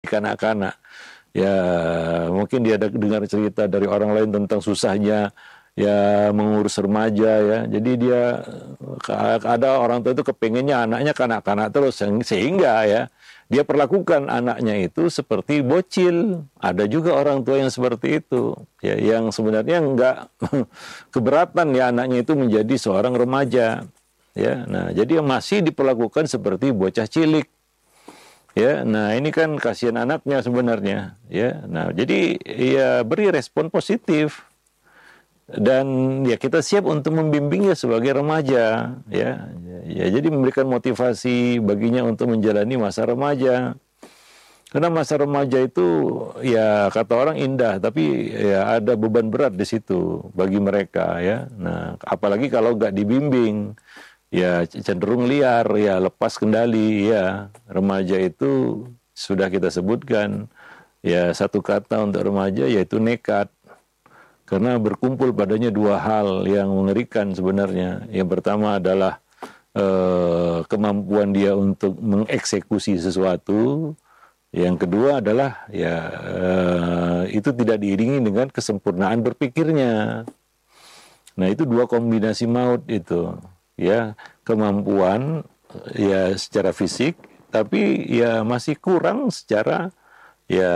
kanak-kanak. Ya mungkin dia dengar cerita dari orang lain tentang susahnya ya mengurus remaja ya. Jadi dia ada orang tua itu kepengennya anaknya kanak-kanak terus sehingga ya dia perlakukan anaknya itu seperti bocil. Ada juga orang tua yang seperti itu ya, yang sebenarnya enggak keberatan ya anaknya itu menjadi seorang remaja ya. Nah, jadi yang masih diperlakukan seperti bocah cilik. Ya, nah ini kan kasihan anaknya sebenarnya ya. Nah, jadi ya beri respon positif. Dan ya kita siap untuk membimbingnya sebagai remaja ya. Ya jadi memberikan motivasi baginya untuk menjalani masa remaja. Karena masa remaja itu ya kata orang indah, tapi ya ada beban berat di situ bagi mereka ya. Nah, apalagi kalau nggak dibimbing, ya cenderung liar, ya lepas kendali ya. Remaja itu sudah kita sebutkan ya satu kata untuk remaja yaitu nekat. Karena berkumpul padanya dua hal yang mengerikan sebenarnya. Yang pertama adalah kemampuan dia untuk mengeksekusi sesuatu. Yang kedua adalah ya itu tidak diiringi dengan kesempurnaan berpikirnya. Nah itu dua kombinasi maut itu. Ya kemampuan ya secara fisik, tapi ya masih kurang secara ya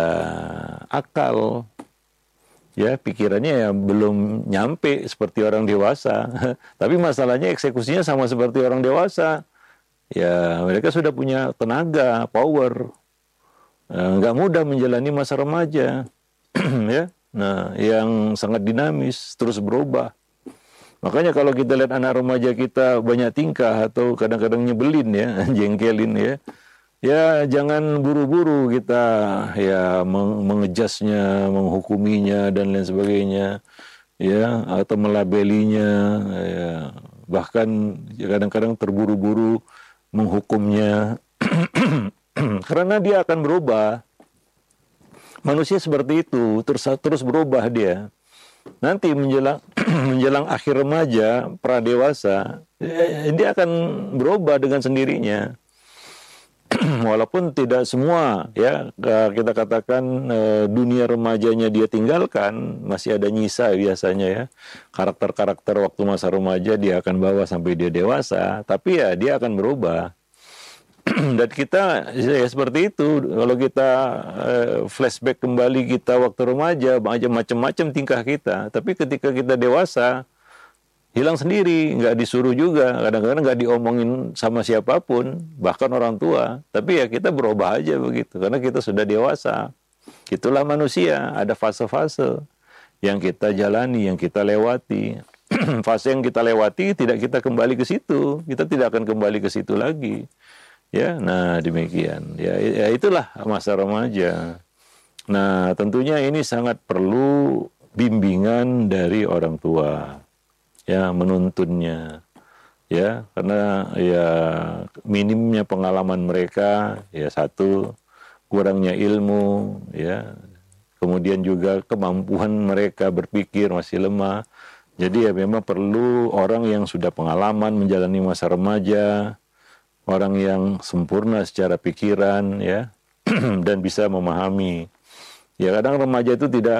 akal. Ya pikirannya ya belum nyampe seperti orang dewasa. Tapi masalahnya eksekusinya sama seperti orang dewasa. Ya mereka sudah punya tenaga, power. Nggak mudah menjalani masa remaja. Ya. Nah, yang sangat dinamis, terus berubah. Makanya kalau kita lihat anak remaja kita banyak tingkah atau kadang-kadang nyebelin ya, jengkelin ya. Ya jangan buru-buru kita ya mengejasnya, menghukuminya dan lain sebagainya, ya atau melabelinya, ya bahkan kadang-kadang terburu-buru menghukumnya, karena dia akan berubah. Manusia seperti itu terus berubah dia. Nanti menjelang akhir remaja, pradewasa, dia akan berubah dengan sendirinya. Walaupun tidak semua ya kita katakan dunia remajanya dia tinggalkan, masih ada nyisa biasanya ya. Karakter-karakter waktu masa remaja dia akan bawa sampai dia dewasa, tapi ya dia akan berubah. Dan kita ya seperti itu. Kalau kita flashback kembali kita waktu remaja, macam-macam tingkah kita, tapi ketika kita dewasa hilang sendiri, nggak disuruh juga, kadang-kadang nggak diomongin sama siapapun, bahkan orang tua. Tapi ya kita berubah aja begitu, karena kita sudah dewasa. Itulah manusia, ada fase-fase yang kita jalani, yang kita lewati. Fase yang kita lewati tidak kita kembali ke situ, kita tidak akan kembali ke situ lagi. Ya, nah demikian. Ya itulah masa remaja. Nah tentunya ini sangat perlu bimbingan dari orang tua. Ya menuntunnya ya karena ya minimnya pengalaman mereka ya satu, kurangnya ilmu ya, kemudian juga kemampuan mereka berpikir masih lemah. Jadi ya memang perlu orang yang sudah pengalaman menjalani masa remaja, orang yang sempurna secara pikiran ya dan bisa memahami. Ya kadang remaja itu tidak,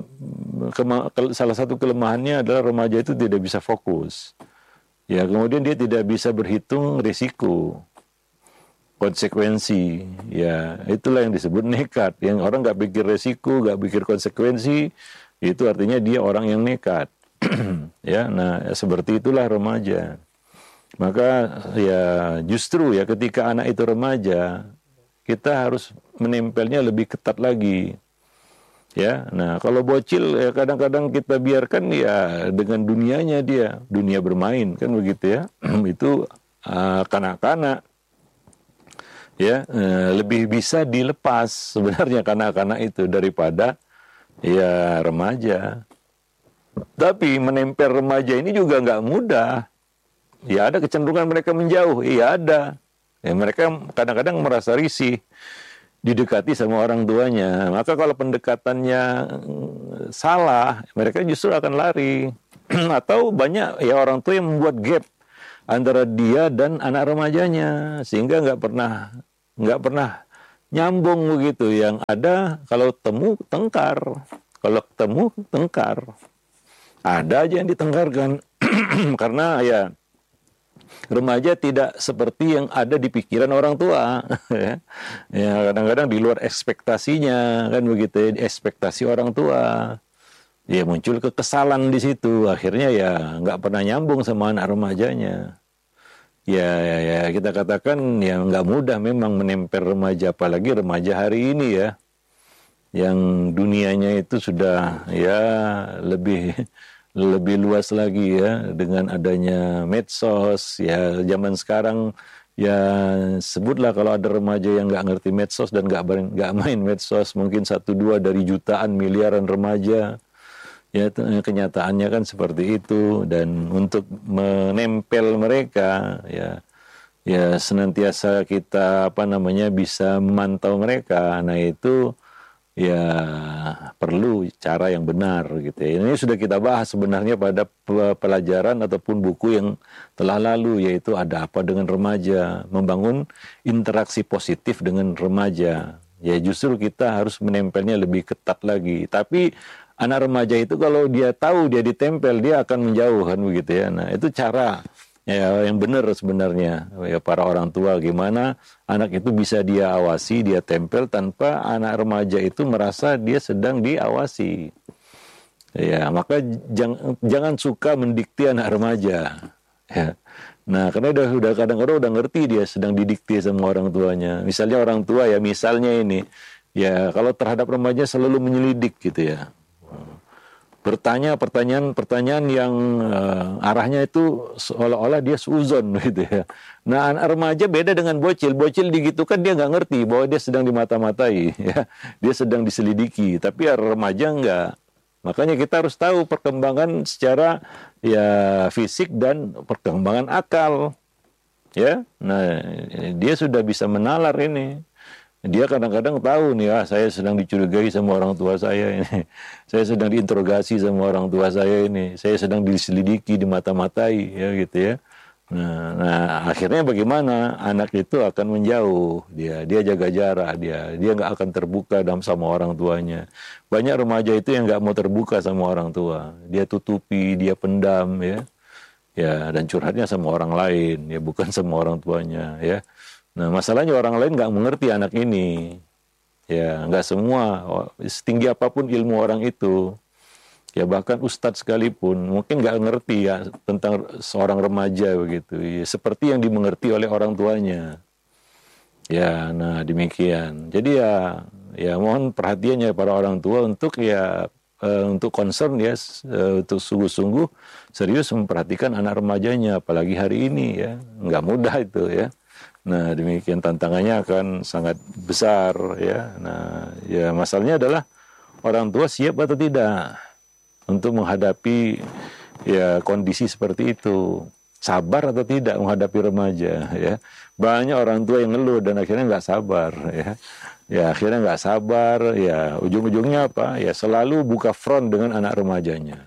salah satu kelemahannya adalah remaja itu tidak bisa fokus. Ya kemudian dia tidak bisa berhitung risiko, konsekuensi. Ya itulah yang disebut nekat. Yang orang nggak pikir risiko, nggak pikir konsekuensi, itu artinya dia orang yang nekat. Ya, nah seperti itulah remaja. Maka ya justru ya ketika anak itu remaja, kita harus menempelnya lebih ketat lagi. Ya, nah kalau bocil ya kadang-kadang kita biarkan ya dengan dunianya dia, dunia bermain kan begitu ya. Itu kanak-kanak ya lebih bisa dilepas sebenarnya kanak-kanak itu daripada ya remaja. Tapi menempel remaja ini juga nggak mudah. Ya ada kecenderungan mereka menjauh, iya ada. Ya, mereka kadang-kadang merasa risih didekati sama orang tuanya. Maka kalau pendekatannya salah, mereka justru akan lari. Atau banyak ya orang tua yang membuat gap antara dia dan anak remajanya, sehingga nggak pernah nyambung begitu. Yang ada kalau temu tengkar, kalau ketemu tengkar. Ada aja yang ditengkarkan karena ya remaja tidak seperti yang ada di pikiran orang tua. Ya kadang-kadang di luar ekspektasinya kan begitu ya, ekspektasi orang tua. Ya muncul kekesalan di situ, akhirnya ya nggak pernah nyambung sama anak remajanya. Ya kita katakan ya nggak mudah memang menempel remaja, apalagi remaja hari ini ya, yang dunianya itu sudah ya lebih lebih luas lagi ya dengan adanya medsos ya zaman sekarang ya sebutlah kalau ada remaja yang nggak ngerti medsos dan nggak main medsos mungkin 1-2 dari jutaan miliaran remaja. Ya, kenyataannya kan seperti itu dan untuk menempel mereka ya senantiasa kita bisa memantau mereka. Nah, itu ya perlu cara yang benar gitu ya. Ini sudah kita bahas sebenarnya pada pelajaran ataupun buku yang telah lalu, yaitu ada apa dengan remaja, membangun interaksi positif dengan remaja. Ya justru kita harus menempelnya lebih ketat lagi. Tapi anak remaja itu kalau dia tahu dia ditempel, dia akan menjauh kan begitu ya. Nah, itu cara ya yang benar sebenarnya ya para orang tua, gimana anak itu bisa dia awasi, dia tempel tanpa anak remaja itu merasa dia sedang diawasi. Ya, maka jangan suka mendikte anak remaja. Ya. Nah, karena udah kadang-kadang udah ngerti dia sedang didikte sama orang tuanya. Misalnya orang tua ya, misalnya ini ya kalau terhadap remaja selalu menyelidik gitu ya. Bertanya pertanyaan yang arahnya itu seolah-olah dia suuzon gitu ya. Nah, anak remaja beda dengan bocil. Bocil digitukan dia nggak ngerti bahwa dia sedang dimata-matai, ya. Dia sedang diselidiki. Tapi ya remaja enggak. Makanya kita harus tahu perkembangan secara ya fisik dan perkembangan akal, ya. Nah, dia sudah bisa menalar ini. Dia kadang-kadang tahu nih, saya sedang dicurigai sama orang tua saya ini. Saya sedang diinterogasi sama orang tua saya ini. Saya sedang diselidiki, dimata-matai, ya gitu ya. Nah, akhirnya bagaimana? Anak itu akan menjauh. Dia jaga jarak, dia nggak akan terbuka sama orang tuanya. Banyak remaja itu yang nggak mau terbuka sama orang tua. Dia tutupi, dia pendam, ya. Ya, dan curhatnya sama orang lain, ya bukan sama orang tuanya, ya. Nah, masalahnya orang lain nggak mengerti anak ini. Ya, nggak semua, setinggi apapun ilmu orang itu. Ya, bahkan ustadz sekalipun mungkin nggak ngerti ya tentang seorang remaja begitu. Ya, seperti yang dimengerti oleh orang tuanya. Ya, nah demikian. Jadi ya mohon perhatiannya para orang tua untuk untuk concern ya, untuk sungguh-sungguh serius memperhatikan anak remajanya, apalagi hari ini ya. Nggak mudah itu ya. Nah, demikian tantangannya akan sangat besar ya. Nah, ya masalahnya adalah orang tua siap atau tidak untuk menghadapi ya kondisi seperti itu. Sabar atau tidak menghadapi remaja ya. Banyak orang tua yang ngeluh dan akhirnya nggak sabar ya. Ya akhirnya nggak sabar ya, ujung-ujungnya apa? Ya selalu buka front dengan anak remajanya.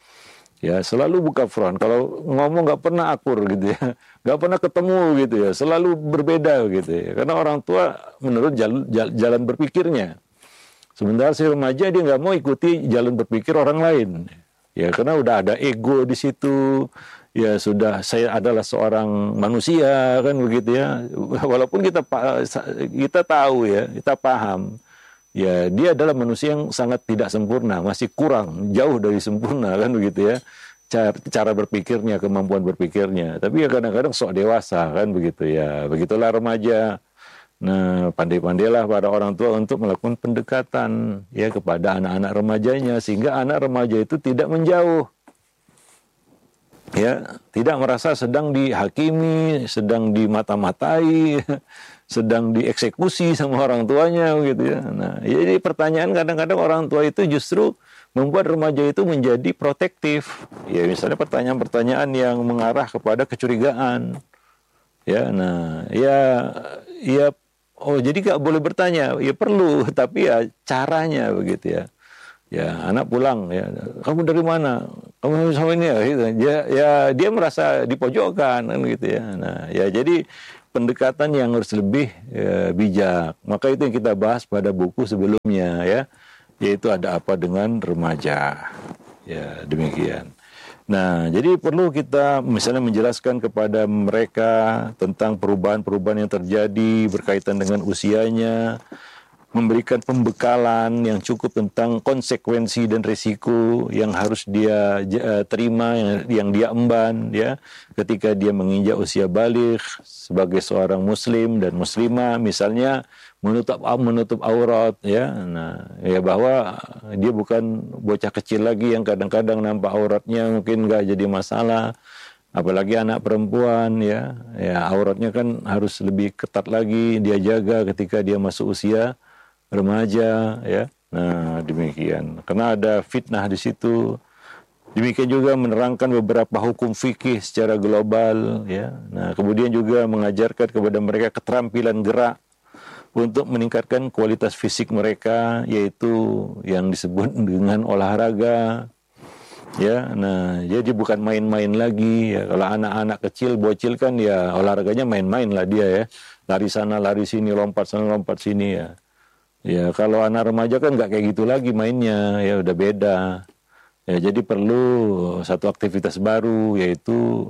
Ya selalu buka front. Kalau ngomong nggak pernah akur gitu ya, nggak pernah ketemu gitu ya, selalu berbeda gitu ya. Karena orang tua menurut jalan berpikirnya. Sementara si remaja dia nggak mau ikuti jalan berpikir orang lain. Ya karena udah ada ego di situ. Ya sudah, saya adalah seorang manusia kan begitu ya. Walaupun kita tahu ya, kita paham. Ya, dia adalah manusia yang sangat tidak sempurna, masih kurang, jauh dari sempurna kan begitu ya. Cara berpikirnya, kemampuan berpikirnya. Tapi ya kadang-kadang sok dewasa kan begitu ya. Begitulah remaja. Nah, pandai-pandailah para orang tua untuk melakukan pendekatan ya kepada anak-anak remajanya sehingga anak remaja itu tidak menjauh. Ya, tidak merasa sedang dihakimi, sedang dimata-matai, sedang dieksekusi sama orang tuanya gitu ya. Nah, jadi pertanyaan kadang-kadang orang tua itu justru membuat remaja itu menjadi protektif. Ya, misalnya pertanyaan-pertanyaan yang mengarah kepada kecurigaan. Ya, nah, jadi nggak boleh bertanya. Ya perlu, tapi ya caranya begitu ya. Ya, anak pulang ya, kamu dari mana? Kamu sama ini ya, gitu. Ya dia merasa dipojokkan kan gitu ya. Nah, ya jadi pendekatan yang harus lebih bijak. Maka itu yang kita bahas pada buku sebelumnya ya, yaitu ada apa dengan remaja. Ya, demikian. Nah, jadi perlu kita misalnya menjelaskan kepada mereka tentang perubahan-perubahan yang terjadi berkaitan dengan usianya, memberikan pembekalan yang cukup tentang konsekuensi dan risiko yang harus dia terima, yang dia emban ya ketika dia menginjak usia baligh sebagai seorang muslim dan muslimah, misalnya menutup aurat ya. Nah, ya bahwa dia bukan bocah kecil lagi yang kadang-kadang nampak auratnya mungkin nggak jadi masalah. Apalagi anak perempuan ya auratnya kan harus lebih ketat lagi dia jaga ketika dia masuk usia remaja ya. Nah, demikian. Karena ada fitnah di situ. Demikian juga menerangkan beberapa hukum fikih secara global ya. Nah, kemudian juga mengajarkan kepada mereka keterampilan gerak untuk meningkatkan kualitas fisik mereka, yaitu yang disebut dengan olahraga. Ya, nah, jadi bukan main-main lagi ya. Kalau anak-anak kecil, bocil kan ya olahraganya main-main lah dia ya. Lari sana, lari sini, lompat sana, lompat sini ya. Ya, kalau anak remaja kan nggak kayak gitu lagi mainnya, ya udah beda. Ya, jadi perlu satu aktivitas baru, yaitu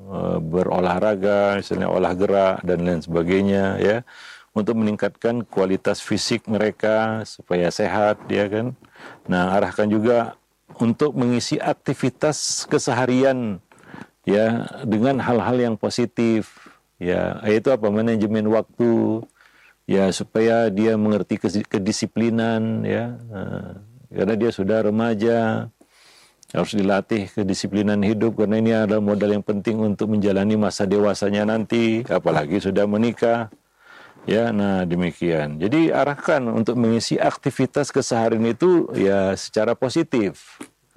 berolahraga, misalnya olah gerak dan lain sebagainya, ya, untuk meningkatkan kualitas fisik mereka supaya sehat, ya kan. Nah, arahkan juga untuk mengisi aktivitas keseharian, ya, dengan hal-hal yang positif, ya, yaitu apa, manajemen waktu. Ya, supaya dia mengerti kedisiplinan ya, karena dia sudah remaja, harus dilatih kedisiplinan hidup karena ini adalah modal yang penting untuk menjalani masa dewasanya nanti, apalagi sudah menikah. Ya, nah demikian. Jadi arahkan untuk mengisi aktivitas keseharian itu ya secara positif.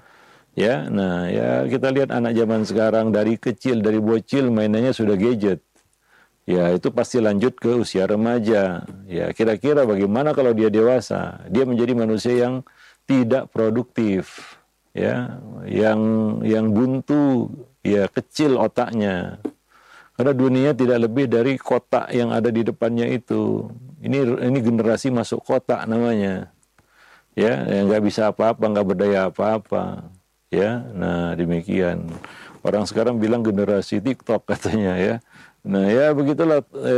Ya, nah ya kita lihat anak zaman sekarang dari kecil, dari bocil mainannya sudah gadget. Ya, itu pasti lanjut ke usia remaja. Ya, kira-kira bagaimana kalau dia dewasa? Dia menjadi manusia yang tidak produktif, ya, yang buntu, ya, kecil otaknya. Karena dunia tidak lebih dari kotak yang ada di depannya itu. Ini generasi masuk kotak namanya. Ya, yang nggak bisa apa-apa, nggak berdaya apa-apa. Ya, nah demikian. Orang sekarang bilang generasi TikTok katanya ya. Nah ya begitulah,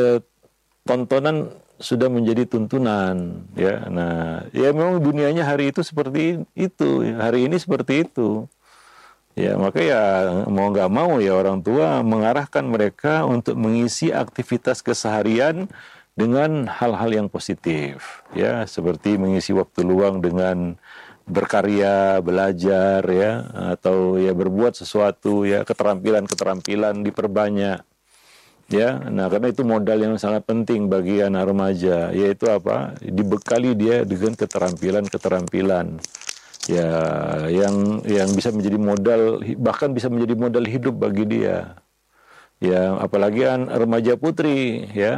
tontonan sudah menjadi tuntunan ya. Nah ya memang dunianya hari itu seperti itu, hari ini seperti itu ya. Maka ya mau nggak mau ya orang tua mengarahkan mereka untuk mengisi aktivitas keseharian dengan hal-hal yang positif ya, seperti mengisi waktu luang dengan berkarya, belajar ya, atau ya berbuat sesuatu ya, keterampilan diperbanyak. Ya, nah karena itu modal yang sangat penting bagi anak remaja, yaitu apa? Dibekali dia dengan keterampilan ya, yang bisa menjadi modal, bahkan bisa menjadi modal hidup bagi dia. Ya, apalagi remaja putri ya,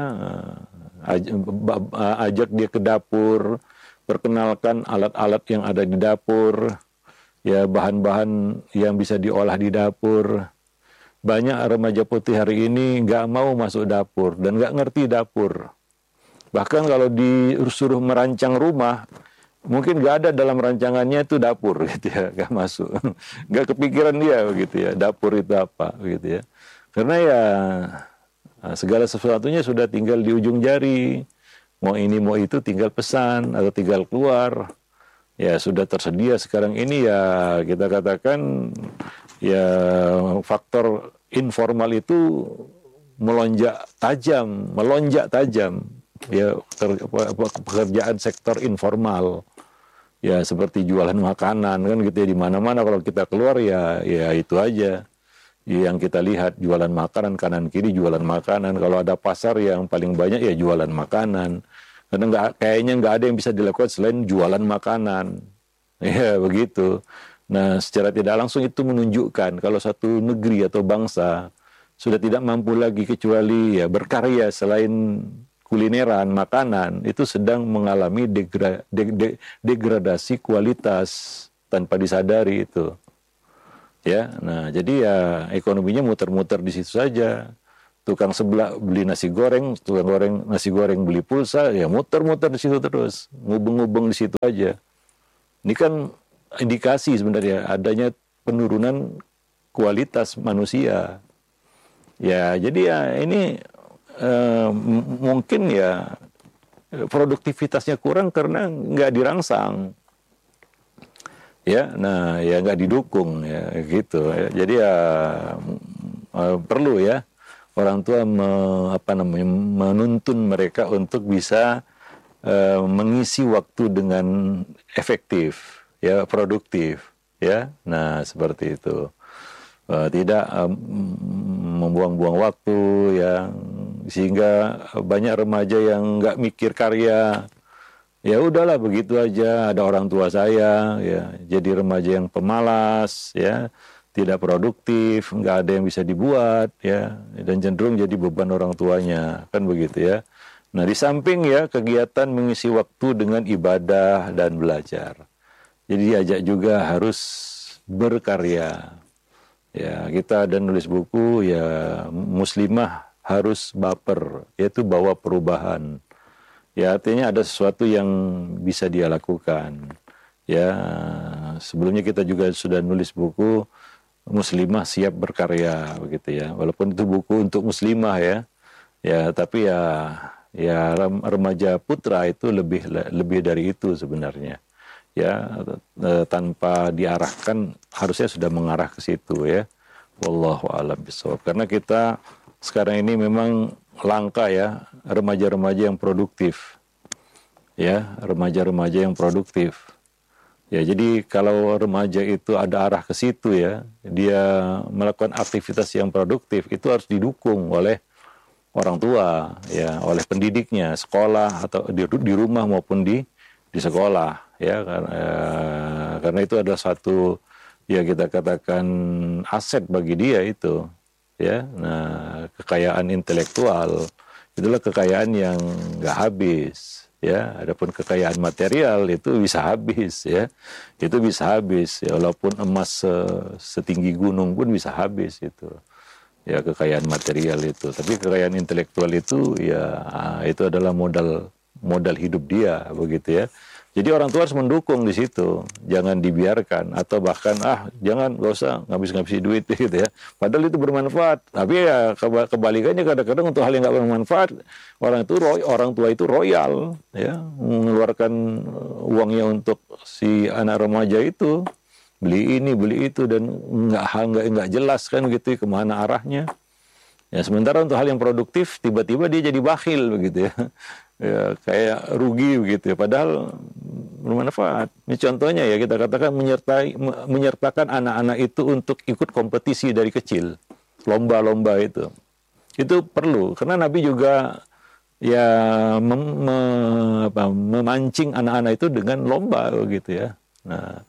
ajak dia ke dapur, perkenalkan alat-alat yang ada di dapur, ya, bahan-bahan yang bisa diolah di dapur. Banyak remaja putih hari ini nggak mau masuk dapur dan nggak ngerti dapur. Bahkan kalau disuruh merancang rumah, mungkin nggak ada dalam rancangannya itu dapur, gitu ya, nggak masuk, nggak kepikiran dia, begitu ya, dapur itu apa, begitu ya. Karena ya segala sesuatunya sudah tinggal di ujung jari, mau ini mau itu tinggal pesan atau tinggal keluar. Ya sudah tersedia sekarang ini ya, kita katakan ya faktor informal itu melonjak tajam ya, pekerjaan sektor informal ya, seperti jualan makanan kan gitu ya, di mana-mana kalau kita keluar ya itu aja yang kita lihat, jualan makanan kanan kiri, jualan makanan. Kalau ada pasar yang paling banyak ya jualan makanan. Karena kayaknya nggak ada yang bisa dilakukan selain jualan makanan. Ya, begitu. Nah, secara tidak langsung itu menunjukkan kalau satu negeri atau bangsa sudah tidak mampu lagi kecuali ya berkarya selain kulineran, makanan, itu sedang mengalami degradasi kualitas tanpa disadari itu. Ya, nah jadi ya ekonominya muter-muter di situ saja. tukang sebelah beli nasi goreng, tukang goreng nasi goreng beli pulsa, ya muter-muter di situ terus, ngubeng-ngubeng di situ aja. Ini kan indikasi sebenarnya adanya penurunan kualitas manusia. Ya, jadi ya ini mungkin ya produktivitasnya kurang karena nggak dirangsang. Ya, nah ya nggak didukung ya gitu. Ya. Jadi ya perlu ya orang tua menuntun mereka untuk bisa mengisi waktu dengan efektif, ya produktif, ya. Nah seperti itu, tidak membuang-buang waktu, ya, sehingga banyak remaja yang nggak mikir karya. Ya udahlah begitu aja, ada orang tua saya, ya, jadi remaja yang pemalas, ya, tidak produktif, nggak ada yang bisa dibuat, ya, dan cenderung jadi beban orang tuanya, kan begitu ya. Nah di samping ya kegiatan mengisi waktu dengan ibadah dan belajar, jadi diajak juga harus berkarya. Ya kita ada nulis buku, ya muslimah harus baper, yaitu bawa perubahan. Ya artinya ada sesuatu yang bisa dia lakukan. Ya sebelumnya kita juga sudah nulis buku muslimah siap berkarya begitu ya. Walaupun itu buku untuk muslimah ya. Ya tapi ya remaja putra itu lebih dari itu sebenarnya. Ya tanpa diarahkan harusnya sudah mengarah ke situ ya. Wallahu a'lam bishawab. Karena kita sekarang ini memang langka ya remaja-remaja yang produktif, ya remaja-remaja yang produktif, ya jadi kalau remaja itu ada arah ke situ ya, dia melakukan aktivitas yang produktif itu harus didukung oleh orang tua, ya oleh pendidiknya, sekolah atau di rumah maupun di sekolah, ya karena itu adalah satu ya kita katakan aset bagi dia itu. Ya, nah kekayaan intelektual itulah kekayaan yang nggak habis, ya. Adapun kekayaan material itu bisa habis, ya. Itu bisa habis, ya. Walaupun emas setinggi gunung pun bisa habis itu, ya kekayaan material itu. Tapi kekayaan intelektual itu, ya itu adalah modal hidup dia, begitu ya. Jadi orang tua harus mendukung di situ, jangan dibiarkan atau bahkan jangan nggak usah ngabis-ngabisin duit gitu ya. Padahal itu bermanfaat, tapi ya kebalikannya kadang-kadang untuk hal yang nggak bermanfaat orang tua itu royal, ya mengeluarkan uangnya untuk si anak remaja itu beli ini beli itu dan nggak jelas kan gitu kemana arahnya. Ya sementara untuk hal yang produktif tiba-tiba dia jadi bakhil begitu ya. Ya, kayak rugi begitu ya, padahal bermanfaat. Ini contohnya ya kita katakan menyertakan anak-anak itu untuk ikut kompetisi dari kecil, lomba-lomba itu perlu karena Nabi juga ya memancing anak-anak itu dengan lomba begitu ya. Nah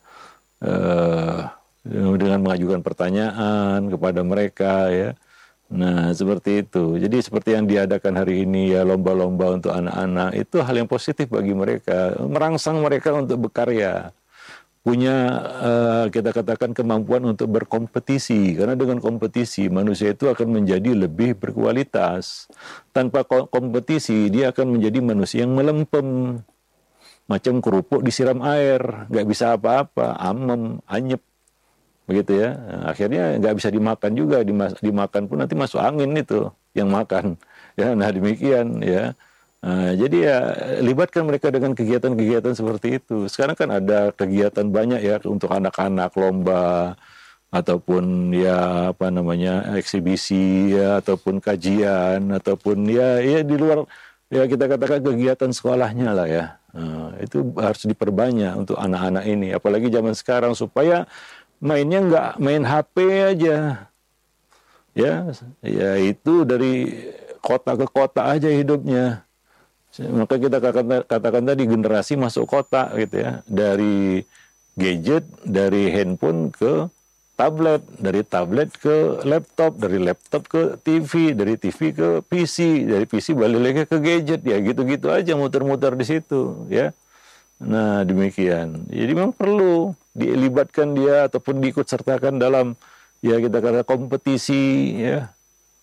dengan mengajukan pertanyaan kepada mereka ya. Nah, seperti itu. Jadi seperti yang diadakan hari ini ya lomba-lomba untuk anak-anak itu hal yang positif bagi mereka, merangsang mereka untuk berkarya. Punya kita katakan kemampuan untuk berkompetisi karena dengan kompetisi manusia itu akan menjadi lebih berkualitas. Tanpa kompetisi dia akan menjadi manusia yang melempem. Macam kerupuk disiram air, nggak bisa apa-apa, amem, anyep. Begitu ya, akhirnya nggak bisa dimakan juga, dimakan pun nanti masuk angin itu yang makan, ya. Nah demikian ya. Jadi ya libatkan mereka dengan kegiatan-kegiatan seperti itu. Sekarang kan ada kegiatan banyak ya untuk anak-anak, lomba ataupun ya apa namanya eksibisi ya ataupun kajian ataupun ya di luar ya kita katakan kegiatan sekolahnya lah ya. Itu harus diperbanyak untuk anak-anak ini, apalagi zaman sekarang supaya mainnya nggak main HP aja, ya itu dari kota ke kota aja hidupnya. Maka kita katakan tadi generasi masuk kota gitu ya, dari gadget, dari handphone ke tablet, dari tablet ke laptop, dari laptop ke TV, dari TV ke PC, dari PC balik lagi ke gadget, ya gitu-gitu aja muter-muter di situ, ya. Nah demikian. Jadi memang perlu dilibatkan dia ataupun diikut sertakan dalam ya kita kata kompetisi ya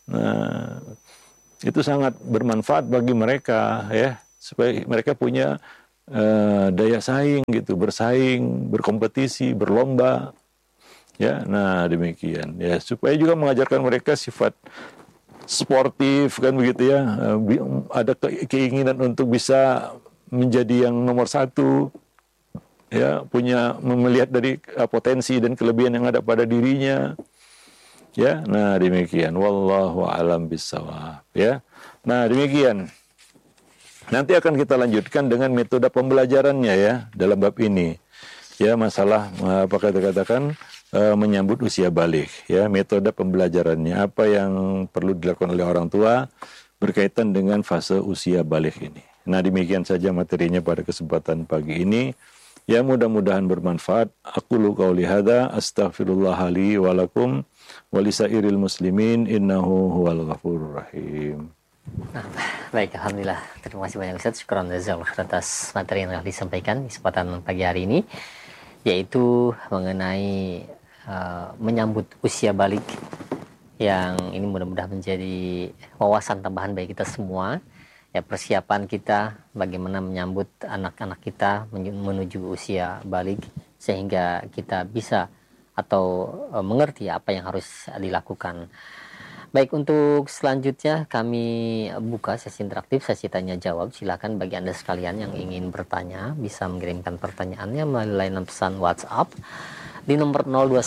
Nah, itu sangat bermanfaat bagi mereka ya, supaya mereka punya daya saing gitu, bersaing, berkompetisi, berlomba. Ya, nah demikian ya, supaya juga mengajarkan mereka sifat sportif kan begitu ya, ada keinginan untuk bisa menjadi yang nomor satu ya, punya melihat dari potensi dan kelebihan yang ada pada dirinya ya. Nah demikian, wallahu alam bisawab ya. Nah demikian, nanti akan kita lanjutkan dengan metode pembelajarannya ya dalam bab ini ya, masalah apa kata-katakan menyambut usia balik ya, metode pembelajarannya apa yang perlu dilakukan oleh orang tua berkaitan dengan fase usia balik ini. Nah demikian saja materinya pada kesempatan pagi ini ya, mudah-mudahan bermanfaat. Aqulu qauli hadza astaghfirullah li wa lakum wa lisairil muslimin innahu huwal ghafurur rahim. Nah, baik, alhamdulillah. Terima kasih banyak Ustaz. Syukran jazakallahu atas materi yang telah disampaikan di kesempatan pagi hari ini, yaitu mengenai menyambut usia balik, yang ini mudah-mudahan menjadi wawasan tambahan bagi kita semua. Ya, persiapan kita bagaimana menyambut anak-anak kita menuju usia balik, sehingga kita bisa atau mengerti apa yang harus dilakukan. Baik, untuk selanjutnya kami buka sesi interaktif, sesi tanya jawab. Silakan bagi Anda sekalian yang ingin bertanya bisa mengirimkan pertanyaannya melalui layanan pesan WhatsApp di nomor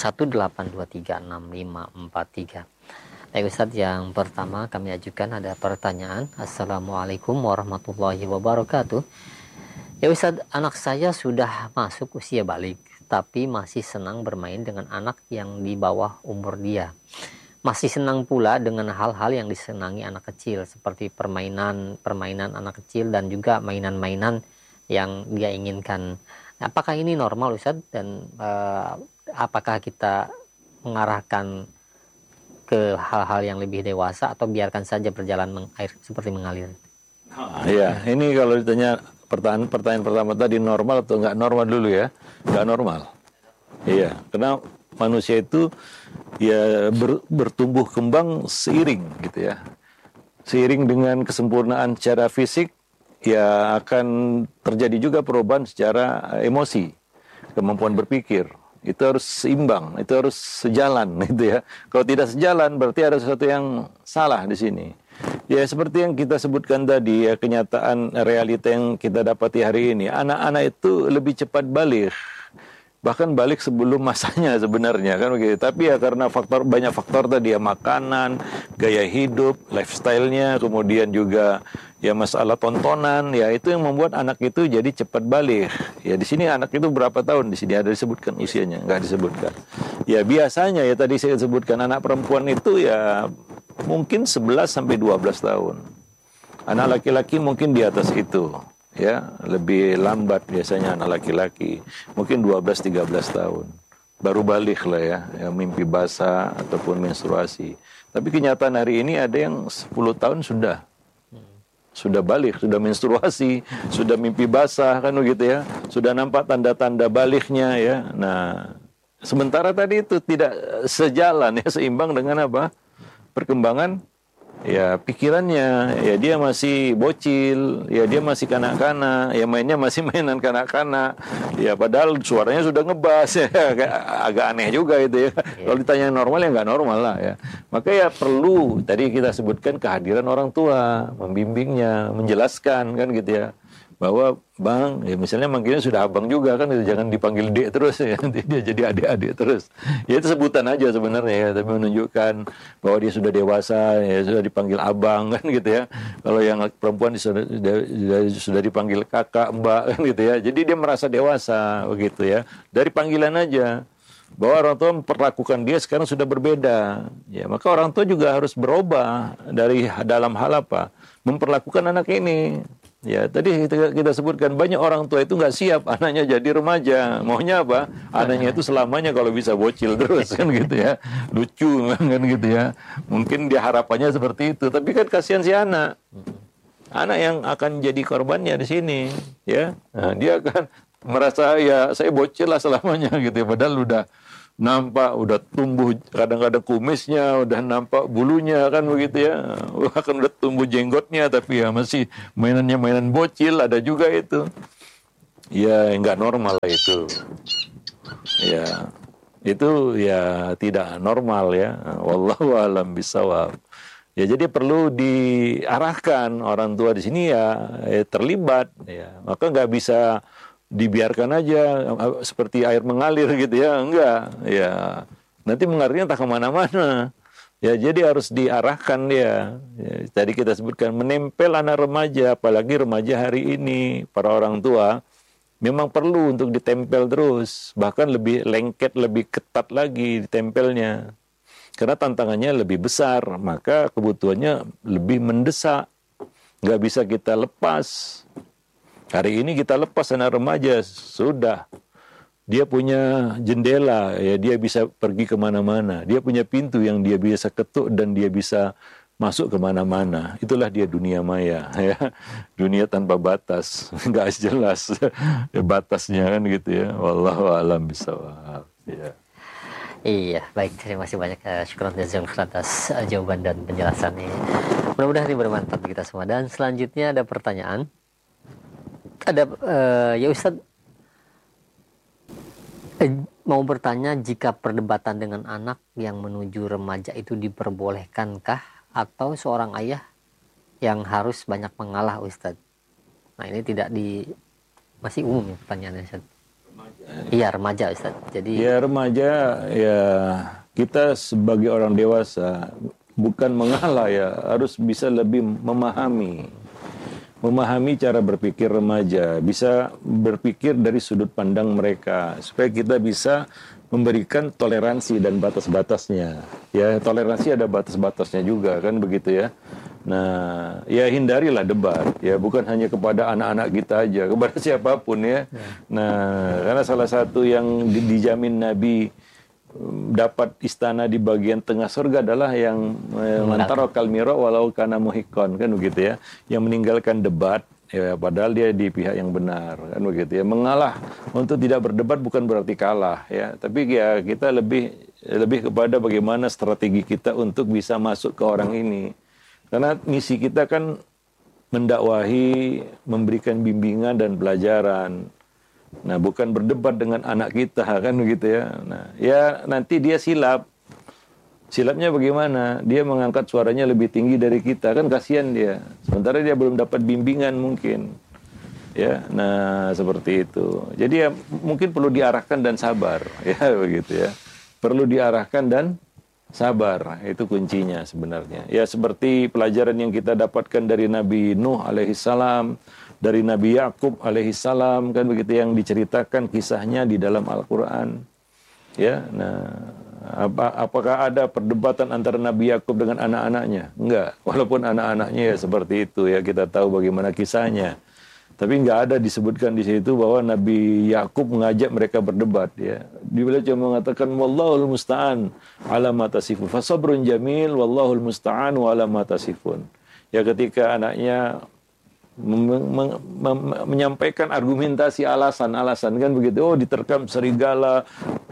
0218236543. Baik Ustadz, yang pertama kami ajukan ada pertanyaan. Assalamualaikum warahmatullahi wabarakatuh. Ya Ustadz, anak saya sudah masuk usia balik, tapi masih senang bermain dengan anak yang di bawah umur dia. Masih senang pula dengan hal-hal yang disenangi anak kecil, seperti permainan anak kecil dan juga mainan-mainan yang dia inginkan. Apakah ini normal Ustadz, dan apakah kita mengarahkan ke hal-hal yang lebih dewasa atau biarkan saja berjalan seperti mengalir? Ya, ini kalau ditanya pertanyaan pertama tadi, normal atau nggak normal dulu ya, nggak normal. Iya, karena manusia itu ya bertumbuh kembang seiring gitu ya. Seiring dengan kesempurnaan secara fisik, ya akan terjadi juga perubahan secara emosi, kemampuan berpikir. Itu harus seimbang, itu harus sejalan gitu ya. Kalau tidak sejalan berarti ada sesuatu yang salah di sini. Ya seperti yang kita sebutkan tadi ya, kenyataan realita yang kita dapati hari ini, anak-anak itu lebih cepat balik. Bahkan balik sebelum masanya sebenarnya kan begitu. Tapi ya karena banyak faktor tadi ya, makanan, gaya hidup, lifestyle-nya, kemudian juga ya masalah tontonan, ya itu yang membuat anak itu jadi cepat balik. Ya di sini anak itu berapa tahun, di sini ada disebutkan usianya, nggak disebutkan. Ya biasanya ya tadi saya sebutkan anak perempuan itu ya mungkin 11 sampai 12 tahun. Anak laki-laki mungkin di atas itu. Ya, lebih lambat biasanya anak laki-laki, mungkin 12-13 tahun baru balik lah ya, mimpi basah ataupun menstruasi. Tapi kenyataan hari ini ada yang 10 tahun sudah balik, sudah menstruasi, sudah mimpi basah kan begitu ya, sudah nampak tanda-tanda baliknya ya. Nah, sementara tadi itu tidak sejalan ya, seimbang dengan apa? Perkembangan ya pikirannya, ya dia masih bocil, ya dia masih kanak-kanak, ya mainnya masih mainan kanak-kanak, ya padahal suaranya sudah ngebas ya, agak aneh juga itu ya. Kalau ditanya normal ya nggak normal lah ya. Maka ya perlu tadi kita sebutkan kehadiran orang tua, membimbingnya, menjelaskan kan gitu ya, bahwa bang, ya misalnya manggilnya sudah abang juga kan, itu jangan dipanggil dek terus ya, nanti dia jadi adik-adik terus. Ya itu sebutan aja sebenarnya ya, tapi menunjukkan bahwa dia sudah dewasa, ya sudah dipanggil abang kan gitu ya. Kalau yang perempuan sudah dipanggil kakak, mbak kan gitu ya. Jadi dia merasa dewasa begitu ya. Dari panggilan aja. Bahwa orang tua memperlakukan dia sekarang sudah berbeda. Ya, maka orang tua juga harus berubah dari dalam hal apa? Memperlakukan anak ini. Ya, tadi kita sebutkan banyak orang tua itu nggak siap anaknya jadi remaja. Maunya apa? Anaknya itu selamanya kalau bisa bocil terus kan gitu ya. Lucu kan gitu ya. Mungkin dia harapannya seperti itu, tapi kan kasihan si anak. Anak yang akan jadi korbannya di sini, ya. Nah, dia akan merasa ya saya bocil lah selamanya gitu ya. Padahal udah nampak udah tumbuh, kadang-kadang kumisnya udah nampak bulunya kan begitu ya, bahkan udah tumbuh jenggotnya, tapi ya masih mainannya mainan bocil, ada juga itu. Ya nggak normal itu. Ya itu ya tidak normal ya. Wallahu alam bisawab. Ya jadi perlu diarahkan, orang tua di sini ya terlibat ya. Maka nggak bisa dibiarkan aja seperti air mengalir gitu ya, enggak ya, nanti mengalirnya entah kemana-mana ya. Jadi harus diarahkan dia ya, tadi kita sebutkan menempel anak remaja, apalagi remaja hari ini, para orang tua memang perlu untuk ditempel terus, bahkan lebih lengket, lebih ketat lagi ditempelnya, karena tantangannya lebih besar, maka kebutuhannya lebih mendesak, nggak bisa kita lepas. Hari ini kita lepas anak remaja, sudah. Dia punya jendela, ya dia bisa pergi kemana-mana. Dia punya pintu yang dia bisa ketuk dan dia bisa masuk kemana-mana. Itulah dia dunia maya, ya. Dunia tanpa batas, nggak jelas ya, batasnya kan gitu ya. Wallahu a'lam bishawab. Ya. Iya, baik. Terima kasih banyak. Syukran jazakallahu atas jawaban dan penjelasannya. Mudah-mudahan ini bermanfaat bagi kita semua. Dan selanjutnya ada pertanyaan. Ada ya Ustadz, mau bertanya, jika perdebatan dengan anak yang menuju remaja itu diperbolehkankah, atau seorang ayah yang harus banyak mengalah Ustadz? Nah ini tidak masih umum ya pertanyaannya Ustadz. Iya remaja Ustadz. Jadi ya remaja ya, kita sebagai orang dewasa bukan mengalah ya, harus bisa lebih memahami cara berpikir remaja, bisa berpikir dari sudut pandang mereka, supaya kita bisa memberikan toleransi dan batas-batasnya. Ya, toleransi ada batas-batasnya juga, kan begitu ya. Nah, ya hindarilah debat, ya bukan hanya kepada anak-anak kita aja, kepada siapapun ya. Nah, karena salah satu yang dijamin Nabi dapat istana di bagian tengah surga adalah yang mantarokal miro walau kana muhikon, kan begitu ya, yang meninggalkan debat ya, padahal dia di pihak yang benar, kan begitu ya. Mengalah untuk tidak berdebat bukan berarti kalah ya, tapi ya kita lebih kepada bagaimana strategi kita untuk bisa masuk ke orang ini, karena misi kita kan mendakwahi, memberikan bimbingan dan pelajaran. Nah, bukan berdebat dengan anak kita, kan begitu ya. Nah, ya nanti dia silap. Silapnya bagaimana? Dia mengangkat suaranya lebih tinggi dari kita, kan kasihan dia. Sementara dia belum dapat bimbingan mungkin. Ya, nah seperti itu. Jadi ya mungkin perlu diarahkan dan sabar, ya begitu ya. Perlu diarahkan dan sabar, itu kuncinya sebenarnya. Ya seperti pelajaran yang kita dapatkan dari Nabi Nuh alaihissalam, dari Nabi Yakub alaihissalam, kan begitu, yang diceritakan kisahnya di dalam Al-Quran. Ya, nah, apakah ada perdebatan antara Nabi Yakub dengan anak-anaknya? Enggak, walaupun anak-anaknya ya seperti itu ya, kita tahu bagaimana kisahnya. Tapi enggak ada disebutkan di situ bahwa Nabi Yakub mengajak mereka berdebat ya. Dia cuma mengatakan wallahul musta'an ala ma tasifun. Fasabrun jamil wallahul musta'an wa ala ma tasifun. Ya ketika anaknya menyampaikan argumentasi alasan kan begitu, oh diterkam serigala,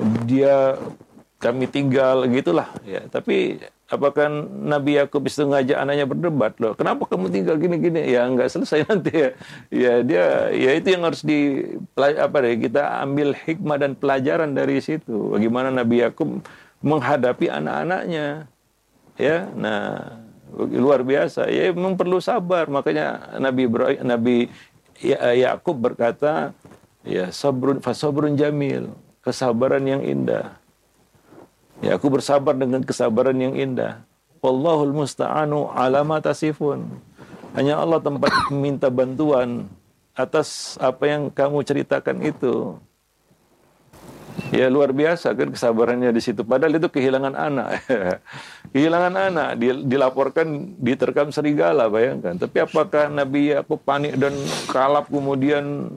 kami tinggal, gitulah ya. Tapi apakah Nabi Yakub itu ngajak anaknya berdebat, loh kenapa kamu tinggal gini-gini, ya nggak selesai nanti ya. Ya dia, ya itu yang harus kita ambil hikmah dan pelajaran dari situ, bagaimana Nabi Yakub menghadapi anak-anaknya ya. Nah luar biasa ya, memang perlu sabar. Makanya Nabi Yakub berkata ya, fasabrun jamil, kesabaran yang indah ya, aku bersabar dengan kesabaran yang indah. Wallahul musta'anu ala ma tasifun, hanya Allah tempat meminta bantuan atas apa yang kamu ceritakan itu. Ya luar biasa kan kesabarannya di situ. Padahal itu kehilangan anak. Kehilangan anak, dilaporkan diterkam serigala, bayangkan. Tapi apakah Nabi Yakub panik dan kalap kemudian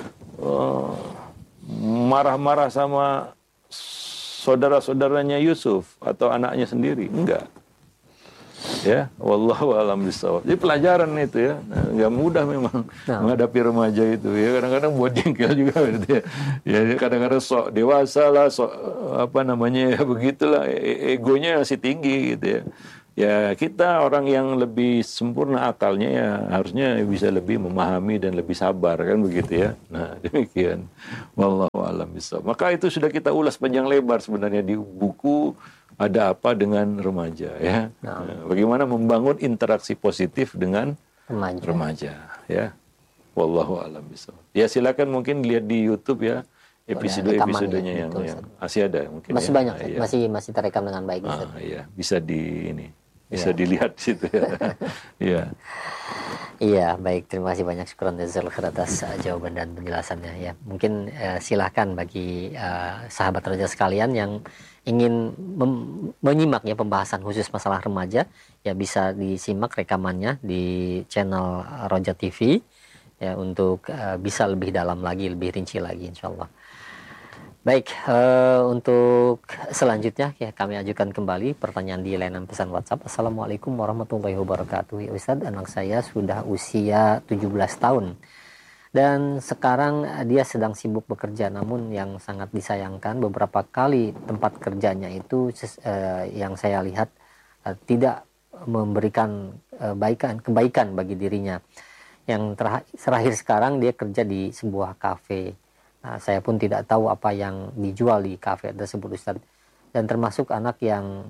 marah-marah sama saudara-saudaranya Yusuf atau anaknya sendiri? Enggak. Ya, wallahu a'lam bishawab. Jadi pelajaran itu ya, nggak mudah memang menghadapi remaja itu ya. Kadang-kadang buat jengkel juga gitu ya. Ya kadang-kadang sok dewasa lah, sok apa namanya ya begitulah, egonya masih tinggi gitu ya. Ya kita orang yang lebih sempurna akalnya ya harusnya bisa lebih memahami dan lebih sabar kan begitu ya. Nah demikian. Wallahu a'lam bishawab. Maka itu sudah kita ulas panjang lebar sebenarnya di buku Ada Apa Dengan Remaja ya. Nah, bagaimana membangun interaksi positif dengan remaja ya. Wallahu a'lam bishawab. Ya silakan mungkin lihat di YouTube ya episode-episodenya yang masih ada mungkin. Masih banyak ya. Masih terekam dengan baik. Iya, bisa dilihat di situ ya. Iya. Iya, baik. Terima kasih banyak. Syukran jazakallahu khair atas jawaban dan penjelasannya ya. Mungkin silahkan bagi sahabat Roja sekalian yang ingin menyimak ya pembahasan khusus masalah remaja, ya bisa disimak rekamannya di channel Roja TV ya untuk bisa lebih dalam lagi, lebih rinci lagi insyaallah. Baik, untuk selanjutnya ya kami ajukan kembali pertanyaan di layanan pesan WhatsApp. Assalamualaikum warahmatullahi wabarakatuh. Ya Ustadz, anak saya sudah usia 17 tahun dan sekarang dia sedang sibuk bekerja, namun yang sangat disayangkan beberapa kali tempat kerjanya itu yang saya lihat tidak memberikan kebaikan bagi dirinya. Yang terakhir sekarang dia kerja di sebuah kafe. Nah, saya pun tidak tahu apa yang dijual di kafe tersebut Ustadz. Dan termasuk anak yang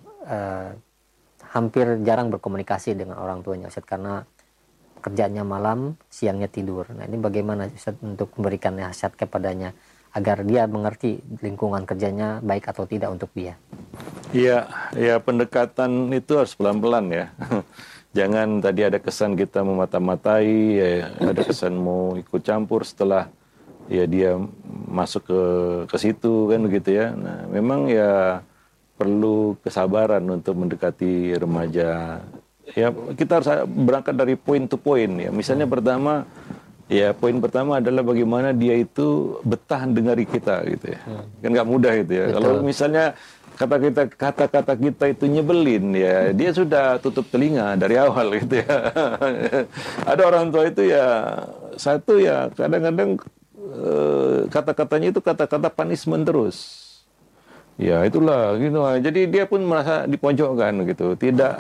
hampir jarang berkomunikasi dengan orang tuanya Ustadz, karena kerjanya malam, siangnya tidur. Nah ini bagaimana Ustadz untuk memberikan nasihat kepadanya agar dia mengerti lingkungan kerjanya baik atau tidak untuk dia? Iya, ya pendekatan itu harus pelan-pelan ya. Jangan tadi ada kesan kita memata-matai, ya, ada kesan mau ikut campur setelah ya dia masuk ke situ kan begitu ya. Nah, memang ya perlu kesabaran untuk mendekati remaja. Ya, kita harus berangkat dari poin to poin ya. Misalnya pertama, ya poin pertama adalah bagaimana dia itu betah dengari kita gitu ya. Kan nggak mudah gitu ya. Kalau misalnya kata-kata kita itu nyebelin ya, dia sudah tutup telinga dari awal gitu ya. Ada orang tua itu ya satu ya kadang-kadang kata-katanya itu kata-kata punishment terus. Ya itulah gitu. Jadi dia pun merasa dipojokkan gitu. Tidak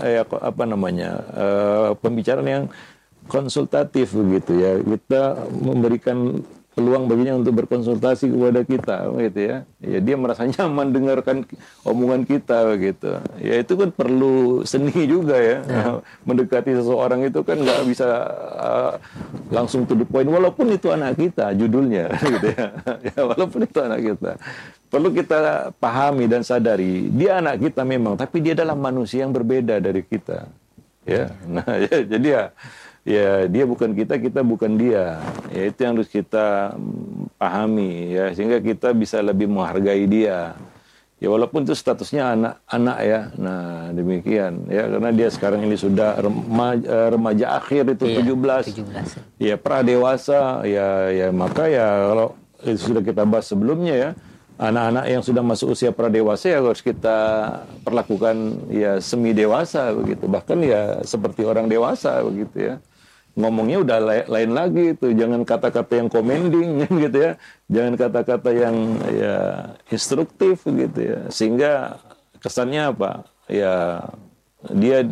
pembicaraan yang konsultatif begitu ya. Kita memberikan peluang baginya untuk berkonsultasi kepada kita gitu ya. Ya dia merasa nyaman dengarkan omongan kita gitu. Ya itu kan perlu seni juga ya. Mendekati seseorang itu kan nggak bisa langsung to the point walaupun itu anak kita judulnya gitu ya. Ya walaupun itu anak kita. Perlu kita pahami dan sadari, dia anak kita memang, tapi dia adalah manusia yang berbeda dari kita. Ya. Nah, ya, jadi ya dia bukan kita, kita bukan dia. Ya itu yang harus kita pahami ya, sehingga kita bisa lebih menghargai dia. Ya walaupun itu statusnya anak-anak ya. Nah, demikian ya, karena dia sekarang ini sudah remaja akhir itu 17. Ya pradewasa ya maka ya kalau itu sudah kita bahas sebelumnya ya. Anak-anak yang sudah masuk usia pradewasa ya harus kita perlakukan ya semi dewasa begitu, bahkan ya seperti orang dewasa begitu ya. Ngomongnya udah lain lagi itu, jangan kata-kata yang commanding gitu ya, jangan kata-kata yang ya instruktif gitu ya, sehingga kesannya apa ya dia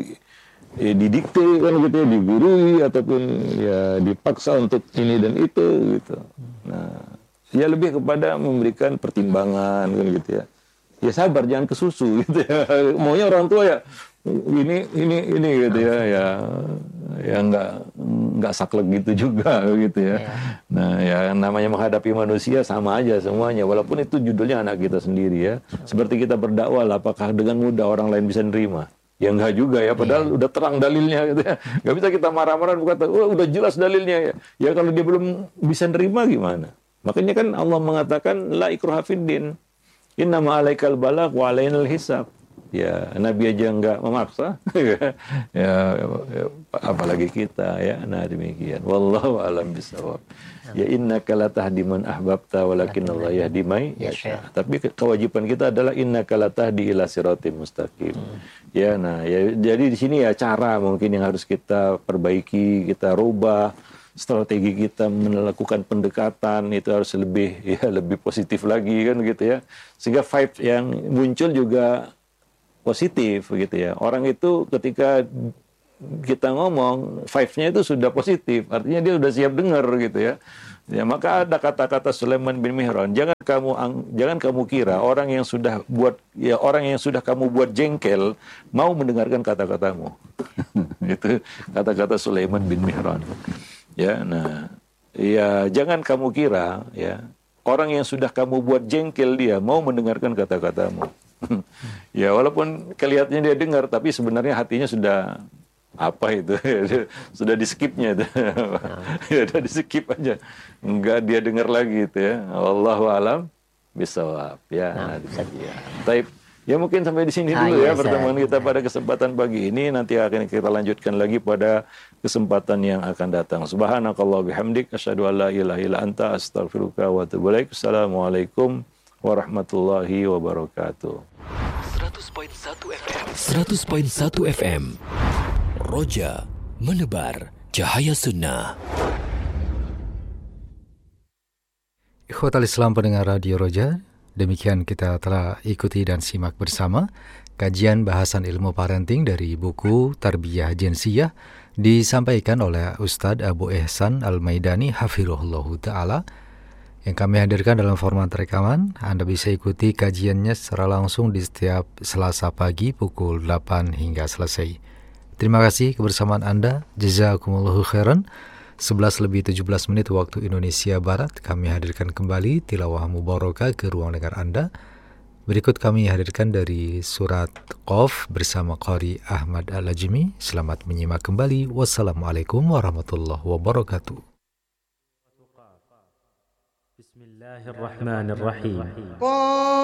didikte kan gitu ya, digurui ataupun ya dipaksa untuk ini dan itu gitu. Nah ya lebih kepada memberikan pertimbangan kan gitu ya. Ya sabar, jangan kesusu gitu ya. Maunya orang tua ya ini gitu ya. Ya nggak saklek gitu juga gitu ya. Nah ya namanya menghadapi manusia sama aja semuanya. Walaupun itu judulnya anak kita sendiri ya. Seperti kita berdakwah, apakah dengan mudah orang lain bisa nerima? Ya enggak juga ya, padahal udah terang dalilnya gitu ya. Nggak bisa kita marah-marah berkata, udah jelas dalilnya ya. Ya kalau dia belum bisa nerima gimana? Makanya kan Allah mengatakan la ikraha fid din. Innama alaikal balagh wa alainal hisab. Ya, Nabi aja nggak memaksa, ya, apalagi kita ya. Nah demikian. Wallahu a'lam bishawab. Ya innaka latahdi man ahbabta walakinallahu yahdi may yasha. Tapi kewajiban kita adalah innaka latahdi ila siratim mustaqim. Ya, nah ya, jadi di sini ya cara mungkin yang harus kita perbaiki, kita rubah strategi kita melakukan pendekatan itu harus lebih positif lagi kan gitu ya. Sehingga vibe yang muncul juga positif gitu ya. Orang itu ketika kita ngomong, vibe-nya itu sudah positif, artinya dia sudah siap dengar gitu ya. Ya, maka ada kata-kata Sulaiman bin Mihran, jangan kamu kira orang yang sudah kamu buat jengkel mau mendengarkan kata-katamu. Itu kata-kata Sulaiman bin Mihran. Ya, nah, ya jangan kamu kira ya orang yang sudah kamu buat jengkel dia mau mendengarkan kata-katamu. Ya walaupun kelihatannya dia dengar, tapi sebenarnya hatinya sudah apa itu sudah di skipnya itu. Ya udah di skip aja, enggak dia dengar lagi itu ya. Wallahu alam bisawab ya. Baik. Ya mungkin sampai di sini dulu ya pertemuan kita pada kesempatan pagi ini. Nanti akan kita lanjutkan lagi pada kesempatan yang akan datang. Subhanakallah bihamdik asyhadu an la ilaha illa anta astaghfiruka wa atubu ilaik. Assalamualaikum warahmatullahi wabarakatuh. 100.1 FM. Roja menebar cahaya sunnah. Ikhwatal Islam pendengar Radio Roja, demikian kita telah ikuti dan simak bersama kajian bahasan ilmu parenting dari buku Tarbiyah Jinsiyah disampaikan oleh Ustadz Abu Ihsan Al-Maidani Hafirullahu Ta'ala yang kami hadirkan dalam format rekaman. Anda bisa ikuti kajiannya secara langsung di setiap Selasa pagi pukul 8 hingga selesai. Terima kasih kebersamaan Anda. Jazakumullahu khairan. 11:17 waktu Indonesia Barat. Kami hadirkan kembali tilawah mubarakah ke ruang dengar Anda. Berikut kami hadirkan dari surat Qaf bersama Qari Ahmad Al-Ajmi. Selamat menyimak kembali. Wassalamualaikum warahmatullahi wabarakatuh. Bismillahirrahmanirrahim.